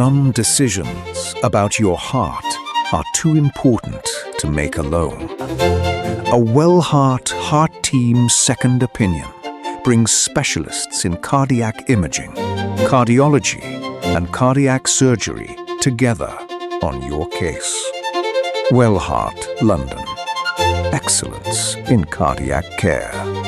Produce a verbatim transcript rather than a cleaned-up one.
Some decisions about your heart are too important to make alone. A Wellheart Heart Team Second Opinion brings specialists in cardiac imaging, cardiology, and cardiac surgery together on your case. Wellheart, London. Excellence in cardiac care.